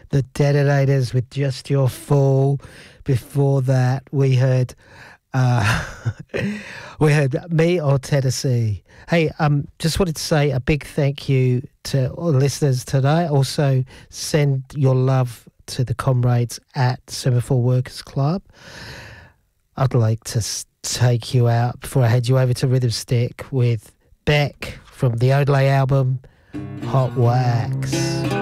The Detonators with Just Your Fool. Before that, we heard Me or Tennessee. Hey, just wanted to say a big thank you to all the listeners today. Also, send your love to the comrades at Semaphore Workers Club. I'd like to take you out before I head you over to Rhythm Stick with Beck from the Odelay album, Hot Wax.